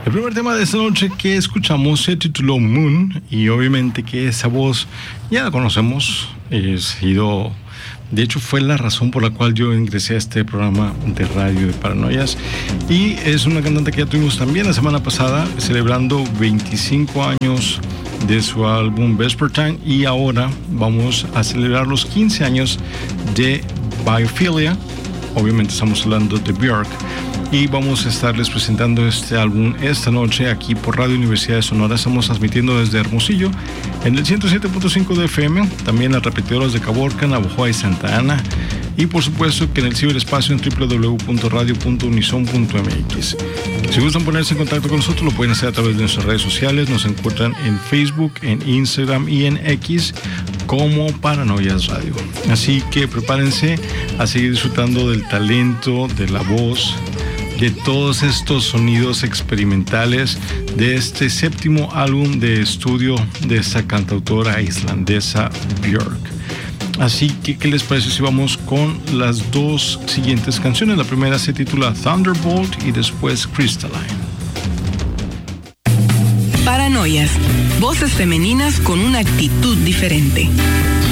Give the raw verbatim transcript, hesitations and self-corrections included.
El primer tema de esta noche que escuchamos se tituló Moon, y obviamente que esa voz ya la conocemos. He sido, de hecho fue la razón por la cual yo ingresé a este programa de radio de Paranoias, y es una cantante que ya tuvimos también la semana pasada celebrando veinticinco años de su álbum Vespertine, y ahora vamos a celebrar los quince años de Biophilia. Obviamente estamos hablando de Björk, y vamos a estarles presentando este álbum esta noche aquí por Radio Universidad de Sonora. Estamos transmitiendo desde Hermosillo en el ciento siete punto cinco de F M, también las repetidoras de Caborca, Navojoa y Santa Ana, y por supuesto que en el ciberespacio en doble u doble u doble u punto radio punto unison punto m x. Si gustan ponerse en contacto con nosotros, lo pueden hacer a través de nuestras redes sociales. Nos encuentran en Facebook, en Instagram y en X como Paranoias Radio. Así que prepárense a seguir disfrutando del talento, de la voz, de todos estos sonidos experimentales de este séptimo álbum de estudio de esta cantautora islandesa Björk. Así que, ¿qué les parece si vamos con las dos siguientes canciones? La primera se titula Thunderbolt y después Crystalline. Paranoias, voces femeninas con una actitud diferente.